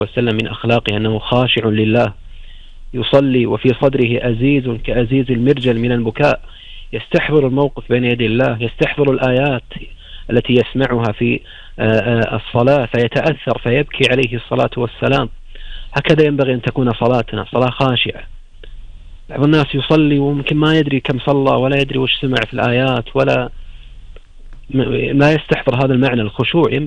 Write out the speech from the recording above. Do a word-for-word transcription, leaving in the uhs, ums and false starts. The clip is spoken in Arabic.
وسلم من أخلاقه أنه خاشع لله، يصلي وفي صدره أزيز كأزيز المرجل من البكاء، يستحضر الموقف بين يدي الله، يستحضر الآيات التي يسمعها في الصلاة فيتأثر فيبكي عليه الصلاة والسلام. هكذا ينبغي أن تكون صلاتنا، صلاة خاشعة. بعض الناس يصلي وممكن ما يدري كم صلى ولا يدري وش سمع في الآيات، ولا ما يستحضر هذا المعنى الخشوع.